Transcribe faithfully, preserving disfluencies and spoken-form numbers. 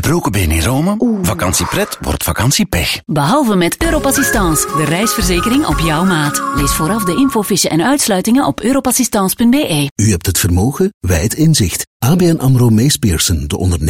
Gebroken been in Rome? Oeh. Vakantiepret wordt vakantiepech. Behalve met Europassistance, de reisverzekering op jouw maat. Lees vooraf de infofiche en uitsluitingen op europassistance punt be. U hebt het vermogen, wij het inzicht. A B N AMRO Mees Pierson, de ondernemer.